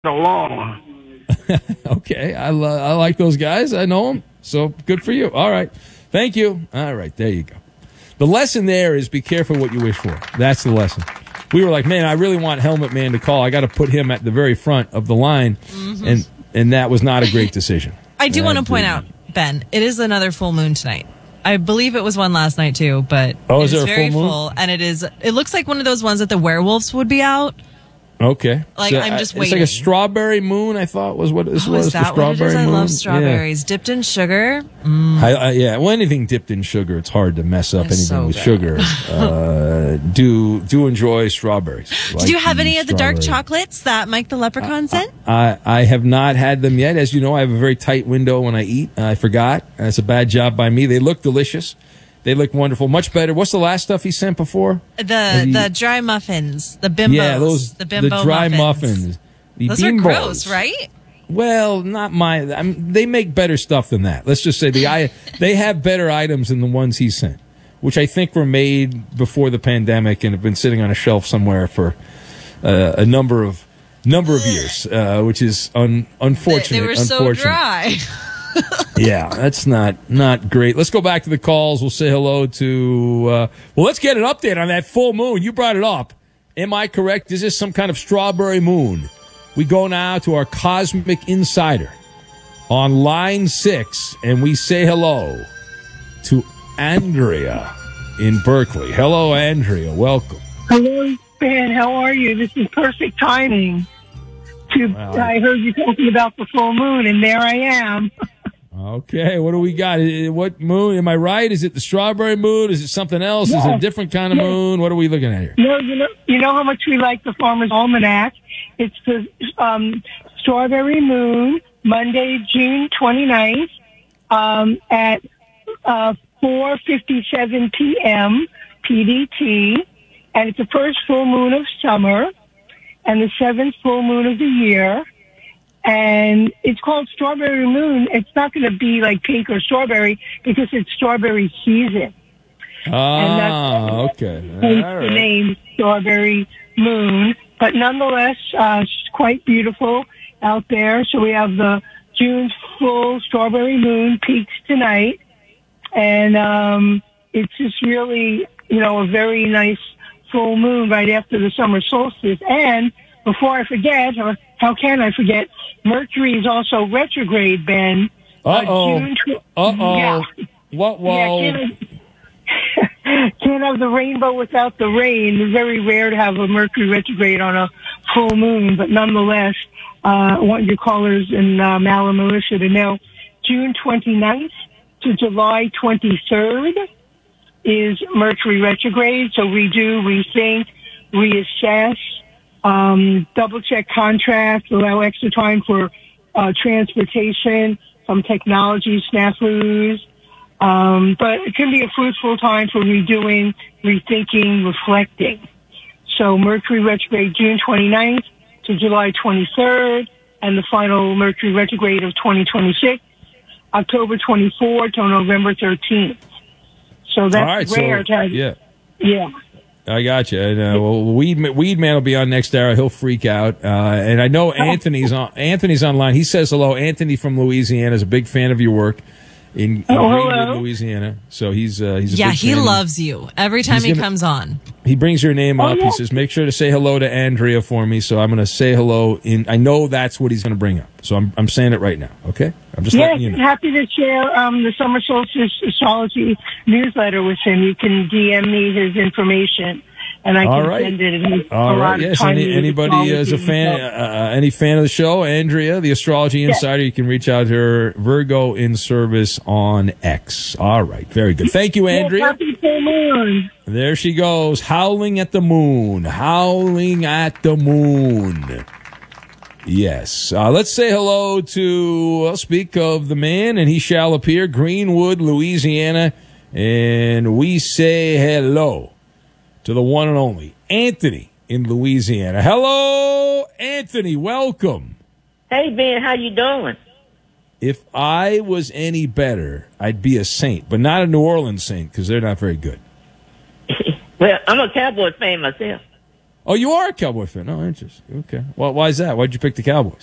along. Okay, I like those guys. I know them, so good for you. All right, thank you. All right, there you go. The lesson there is be careful what you wish for. That's the lesson. We were like, man, I really want Helmet Man to call. I got to put him at the very front of the line, and that was not a great decision. I do want to point out, Ben, it is another full moon tonight. I believe it was one last night too, but is it's there a very full moon? full, and it looks like one of those ones that the werewolves would be out. Okay. Like, I'm just waiting. It's like a strawberry moon, I thought was what this was. Is that the what it is? I moon. love strawberries. Dipped in sugar. Yeah, well, anything dipped in sugar, it's hard to mess up It's anything so with good. sugar. Do enjoy strawberries. Did you have any of the dark chocolates that Mike the Leprechaun sent? I have not had them yet. As you know, I have a very tight window when I eat. I forgot. That's a bad job by me. They look delicious. They look wonderful. Much better. What's the last stuff he sent before? The dry muffins, the bimbos. Yeah, the bimbo dry muffins. The Those bimbos. are gross, right? Well, not they make better stuff than that. Let's just say they have better items than the ones he sent, which I think were made before the pandemic and have been sitting on a shelf somewhere for a number of years, which is unfortunate. They were so dry. Yeah, that's not great. Let's go back to the calls. We'll say hello to let's get an update on that full moon. You brought it up. Am I correct? Is this some kind of strawberry moon? We go now to our Cosmic Insider on line 6, and we say hello to Andrea in Berkeley. Hello, Andrea. Welcome. Hello, Ben. How are you? This is perfect timing. I heard you talking about the full moon, and there I am. Okay, what do we got? What moon? Am I right? Is it the strawberry moon? Is it something else? Is it a different kind of moon? What are we looking at here? No, you know how much we like the Farmer's Almanac. It's the strawberry moon, Monday, June 29th, at 4:57 p.m. PDT, and it's the first full moon of summer and the 7th full moon of the year. And it's called Strawberry Moon. It's not going to be like pink or strawberry because it's strawberry season. Okay. The name Strawberry Moon. But nonetheless, it's quite beautiful out there. So we have the June full Strawberry Moon peaks tonight. And it's just really, a very nice full moon right after the summer solstice. And before I forget, or how can I forget, Mercury is also retrograde, Ben. Yeah. What? Yeah, can't have the rainbow without the rain. It's very rare to have a Mercury retrograde on a full moon, but nonetheless, I want your callers in Malham Militia to know June 29th to July 23rd is Mercury retrograde. So rethink, reassess, double-check contracts, allow extra time for transportation, some technology snafus. But it can be a fruitful time for redoing, rethinking, reflecting. So Mercury retrograde June 29th to July 23rd, and the final Mercury retrograde of 2026, October 24th to November 13th. So that's rare to have. Yeah. I got you. And, Weed Man will be on next hour. He'll freak out. And I know Anthony's on. Anthony's online. He says hello. Anthony from Louisiana is a big fan of your work in Greenwood, Louisiana. So he's a big fan. He loves you every time he comes on. He brings your name up. He says, make sure to say hello to Andrea for me. So I'm going to say hello. I know that's what he's going to bring up. So I'm saying it right now. Okay? I'm just letting you know. Happy to share the Summer Solstice Astrology newsletter with him. You can DM me his information, and I can send it. All right. Yes. Anybody is a fan, any fan of the show, Andrea, the Astrology Insider, you can reach out to her, Virgo in Service on X. All right. Very good. Thank you, Andrea. Happy full moon. There she goes, howling at the moon. Howling at the moon. Yes. Let's say hello to, speak of the man, and he shall appear, Greenwood, Louisiana. And we say hello to the one and only Anthony in Louisiana. Hello, Anthony. Welcome. Hey, Ben. How you doing? If I was any better, I'd be a Saint, but not a New Orleans Saint because they're not very good. Well, I'm a Cowboys fan myself. Oh, you are a Cowboy fan. Oh, interesting. Okay. Well, why is that? Why'd you pick the Cowboys?